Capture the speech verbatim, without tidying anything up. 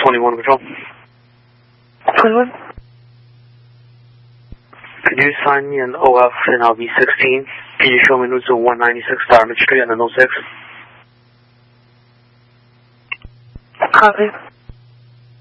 twenty-one Control. twenty-one? Could you sign me an O F in L V sixteen? Can you show me route to one ninety-six Diamond Street and then oh six? Copy.